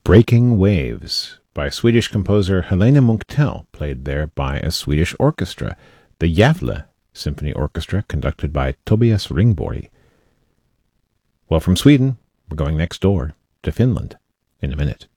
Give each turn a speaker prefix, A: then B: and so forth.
A: Breaking Waves by Swedish composer Helene Munktell, played there by a Swedish orchestra, the Gävle Symphony Orchestra, conducted by Tobias Ringborg. Well, from Sweden, we're going next door to Finland in a minute.